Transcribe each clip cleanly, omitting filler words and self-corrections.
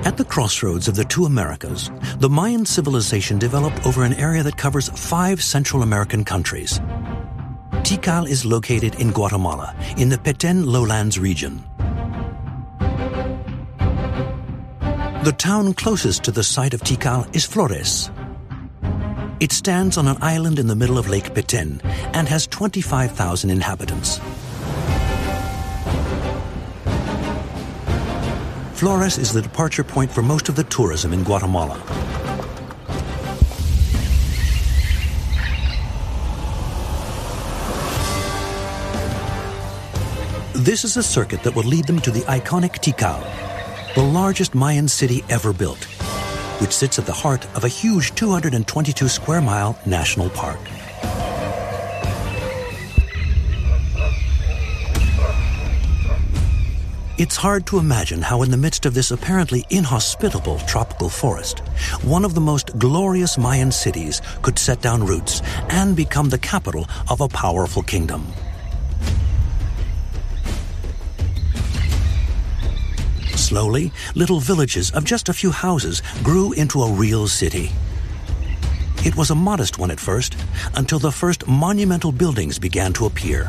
At the crossroads of the two Americas, the Mayan civilization developed over an area that covers 5 Central American countries. Tikal is located in Guatemala, in the Petén lowlands region. The town closest to the site of Tikal is Flores. It stands on an island in the middle of Lake Petén and has 25,000 inhabitants. Flores is the departure point for most of the tourism in Guatemala. This is a circuit that will lead them to the iconic Tikal, the largest Mayan city ever built, which sits at the heart of a huge 222 square mile national park. It's hard to imagine how in the midst of this apparently inhospitable tropical forest, one of the most glorious Mayan cities could set down roots and become the capital of a powerful kingdom. Slowly, little villages of just a few houses grew into a real city. It was a modest one at first, until the first monumental buildings began to appear.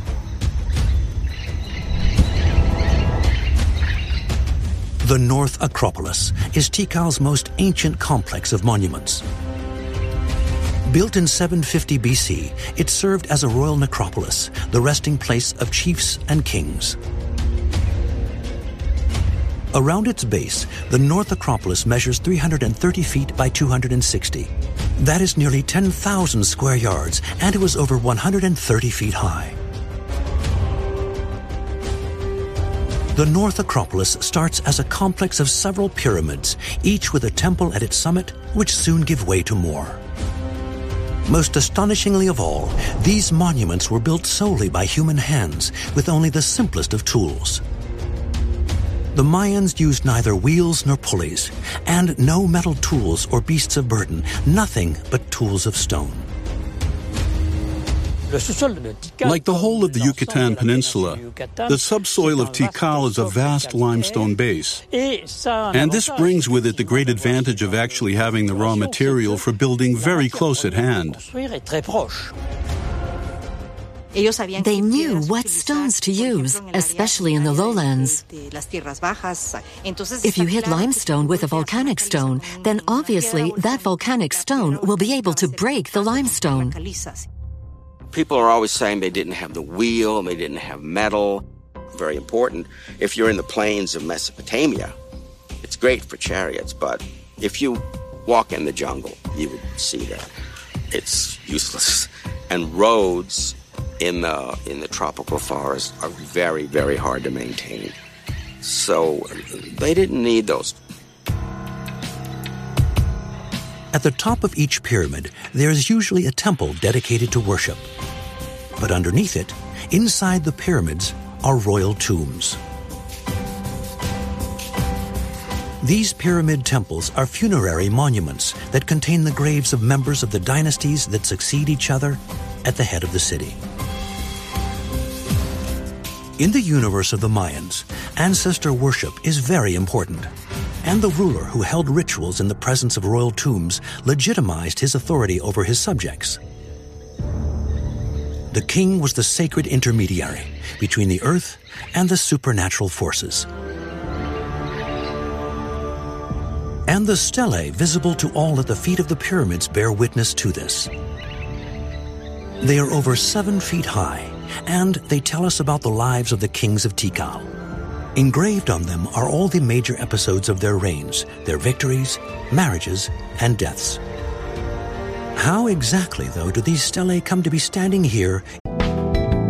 The North Acropolis is Tikal's most ancient complex of monuments. Built in 750 BC, it served as a royal necropolis, the resting place of chiefs and kings. Around its base, the North Acropolis measures 330 feet by 260. That is nearly 10,000 square yards, and it was over 130 feet high. The North Acropolis starts as a complex of several pyramids, each with a temple at its summit, which soon give way to more. Most astonishingly of all, these monuments were built solely by human hands, with only the simplest of tools. The Mayans used neither wheels nor pulleys, and no metal tools or beasts of burden, nothing but tools of stone. Like the whole of the Yucatan Peninsula, the subsoil of Tikal is a vast limestone base. And this brings with it the great advantage of actually having the raw material for building very close at hand. They knew what stones to use, especially in the lowlands. If you hit limestone with a volcanic stone, then obviously that volcanic stone will be able to break the limestone. People are always saying they didn't have the wheel, they didn't have metal. Very important. If you're in the plains of Mesopotamia, it's great for chariots, but if you walk in the jungle, you would see that it's useless. And roads in the tropical forest are very, very hard to maintain. So they didn't need those. At the top of each pyramid, there is usually a temple dedicated to worship. But underneath it, inside the pyramids, are royal tombs. These pyramid temples are funerary monuments that contain the graves of members of the dynasties that succeed each other at the head of the city. In the universe of the Mayans, ancestor worship is very important, and the ruler who held rituals in the presence of royal tombs legitimized his authority over his subjects. The king was the sacred intermediary between the earth and the supernatural forces. And the stelae visible to all at the feet of the pyramids bear witness to this. They are over 7 feet high, and they tell us about the lives of the kings of Tikal. Engraved on them are all the major episodes of their reigns, their victories, marriages, and deaths. How exactly, though, do these stelae come to be standing here